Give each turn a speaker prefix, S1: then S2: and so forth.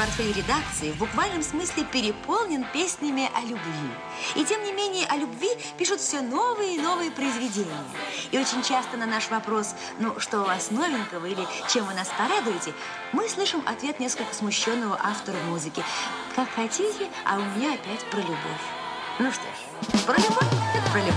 S1: портфель редакции в буквальном смысле переполнен песнями о любви. И тем не менее о любви пишут все новые и новые произведения. И очень часто на наш вопрос, ну, что у вас новенького или чем вы нас порадуете, мы слышим ответ несколько смущенного автора музыки. Как хотите, а у меня опять про любовь. Ну что ж, про любовь – это про любовь.